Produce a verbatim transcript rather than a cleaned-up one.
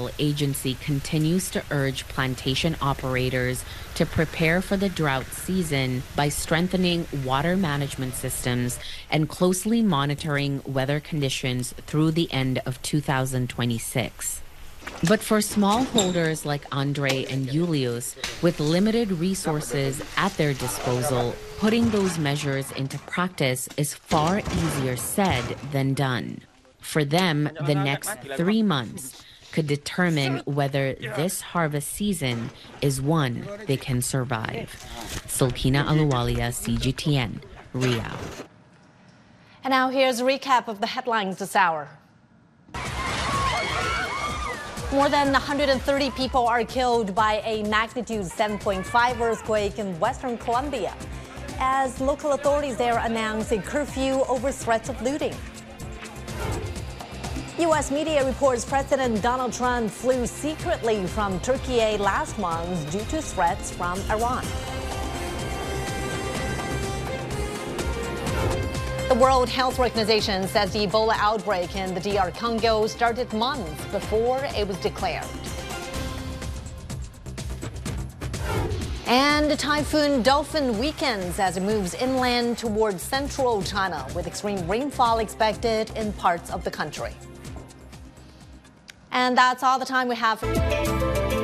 Environmental Agency continues to urge plantation operators to prepare for the drought season by strengthening water management systems and closely monitoring weather conditions through the end of two thousand twenty-six. But for smallholders like Andre and Julius, with limited resources at their disposal, putting those measures into practice is far easier said than done. For them, the next three months could determine whether this harvest season is one they can survive. Sulkina Aluwalia, C G T N, Riyadh. And now here's a recap of the headlines this hour. More than one hundred thirty people are killed by a magnitude seven point five earthquake in western Colombia, as local authorities there announce a curfew over threats of looting. U S media reports President Donald Trump flew secretly from Turkey last month due to threats from Iran. The World Health Organization says the Ebola outbreak in the D R Congo started months before it was declared. And Typhoon Dolphin weakens as it moves inland towards central China, with extreme rainfall expected in parts of the country. And that's all the time we have.